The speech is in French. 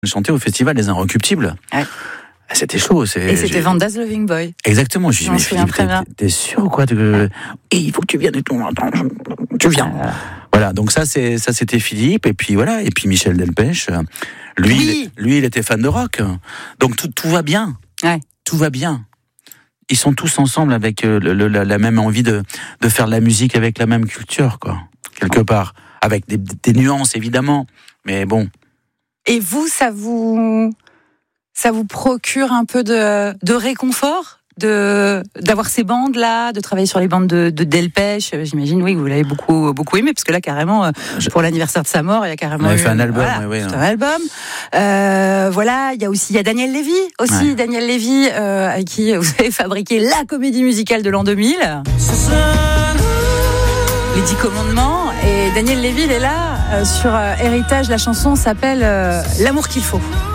chantait au festival des Inrecuptibles. Ouais. C'était chaud. Et c'était Vanda's Loving Boy. Exactement. Je lui ai dit, mais Philippe, t'es sûr ou quoi Et il faut que tu viennes et tout. Tu viens. Voilà. Donc ça c'était Philippe. Et puis voilà. Et puis Michel Delpech. Lui, il était fan de rock. Donc tout va bien. Ouais. Tout va bien. Ils sont tous ensemble avec la même envie de faire de la musique avec la même culture, quoi. Quelque part. Avec des nuances, évidemment. Mais bon. Et vous, ça vous procure un peu de réconfort d'avoir ces bandes là, de travailler sur les bandes de Delpech. J'imagine, oui, que vous l'avez beaucoup aimé, parce que là, carrément, pour l'anniversaire de sa mort, il y a carrément. On avait fait un album, un album. Voilà, il y a Daniel Lévy aussi, ouais. Daniel Lévy, avec qui vous avez fabriqué la comédie musicale de l'an 2000. Les 10 commandements. Et Daniel Lévy, il est là sur Héritage. La chanson s'appelle L'amour qu'il faut.